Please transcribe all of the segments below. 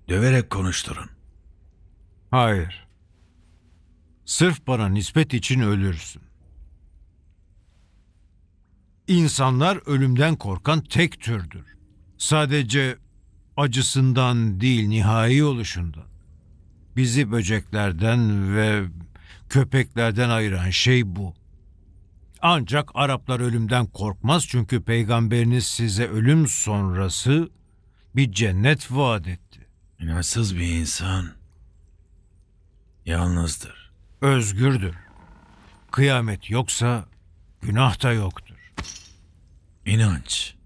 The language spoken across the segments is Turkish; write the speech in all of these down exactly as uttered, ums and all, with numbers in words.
Döverek konuşturun. Hayır. Sırf bana nispet için ölürsün. İnsanlar ölümden korkan tek türdür. Sadece acısından değil, nihai oluşundan. Bizi böceklerden ve köpeklerden ayıran şey bu. Ancak Araplar ölümden korkmaz çünkü peygamberiniz size ölüm sonrası bir cennet vaat etti. İnançsız bir insan yalnızdır. Özgürdür. Kıyamet yoksa günah da yoktur. İnanç.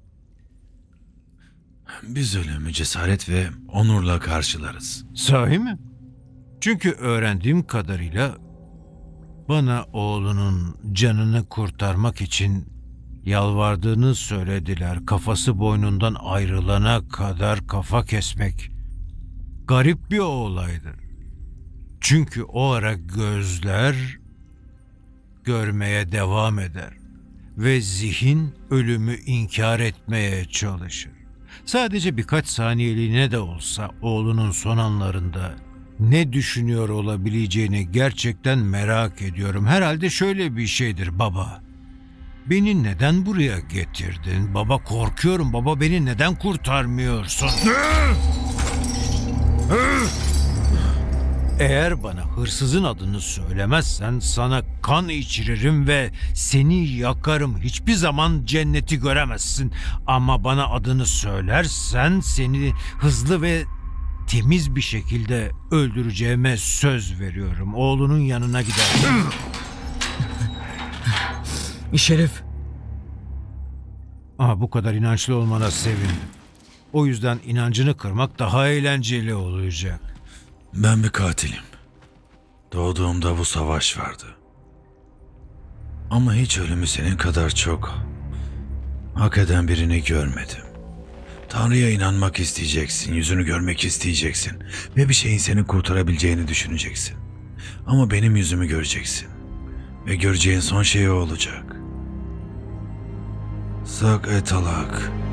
Biz ölümü cesaret ve onurla karşılarız. Sahi mi? Çünkü öğrendiğim kadarıyla bana oğlunun canını kurtarmak için yalvardığını söylediler. Kafası boynundan ayrılana kadar kafa kesmek garip bir olaydır. Çünkü o ara gözler görmeye devam eder ve zihin ölümü inkar etmeye çalışır. Sadece birkaç saniyeliğine de olsa oğlunun son anlarında ne düşünüyor olabileceğini gerçekten merak ediyorum. Herhalde şöyle bir şeydir baba. Beni neden buraya getirdin? Baba korkuyorum. Baba beni neden kurtarmıyorsun? Eğer bana hırsızın adını söylemezsen sana kan içiririm ve seni yakarım. Hiçbir zaman cenneti göremezsin. Ama bana adını söylersen seni hızlı ve temiz bir şekilde öldüreceğime söz veriyorum. Oğlunun yanına giderim. Şerif, Ama bu kadar inançlı olmana sevindim. O yüzden inancını kırmak daha eğlenceli olacak. Ben bir katilim. Doğduğumda bu savaş vardı. Ama hiç ölümü senin kadar çok hak eden birini görmedim. Tanrı'ya inanmak isteyeceksin, yüzünü görmek isteyeceksin ve bir şeyin seni kurtarabileceğini düşüneceksin. Ama benim yüzümü göreceksin ve göreceğin son şey o olacak. Sak et alak.